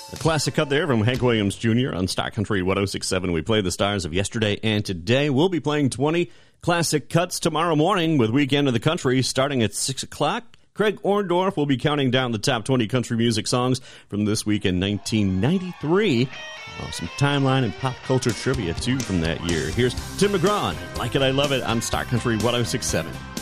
A classic cut there from Hank Williams Jr. on Star Country 106.7. We play the stars of yesterday and today. We'll be playing 20 classic cuts tomorrow morning with Weekend of the Country starting at 6 o'clock. Craig Orndorff will be counting down the top 20 country music songs from this week in 1993. Some timeline and pop culture trivia, too, from that year. Here's Tim McGraw, Like It, I Love It, on Star Country 106.7.